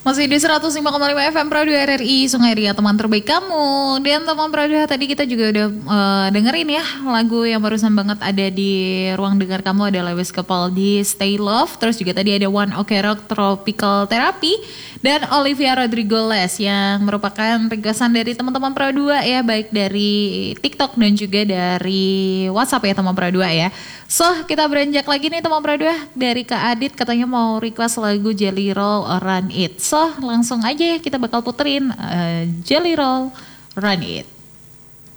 Masih di 105,5 FM Pro 2 RRI Sungai Ria, teman terbaik kamu. Dan teman Pro 2, tadi kita juga udah dengerin ya lagu yang barusan banget ada di ruang dengar kamu, ada Lewis Capaldi Stay Love. Terus juga tadi ada One Ok Rock Tropical Therapy dan Olivia Rodrigo Les yang merupakan requestan dari teman-teman Pro 2 ya, baik dari TikTok dan juga dari WhatsApp ya teman Pro 2 ya. So kita beranjak lagi nih teman Pro 2, dari Kak Adit katanya mau request lagu Jelly Roll Run It. So langsung aja ya kita bakal puterin Jelly Roll Run It.